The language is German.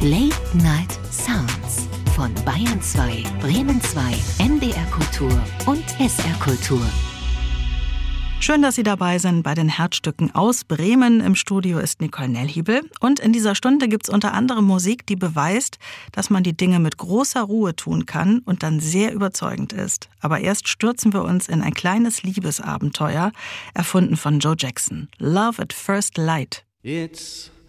Late Night Sounds von Bayern 2, Bremen 2, NDR Kultur und SR Kultur. Schön, dass Sie dabei sind bei den Herzstücken aus Bremen. Im Studio ist Nicole Nellhiebel. Und in dieser Stunde gibt's unter anderem Musik, die beweist, dass man die Dinge mit großer Ruhe tun kann und dann sehr überzeugend ist. Aber erst stürzen wir uns in ein kleines Liebesabenteuer, erfunden von Joe Jackson. Love at First Light. It's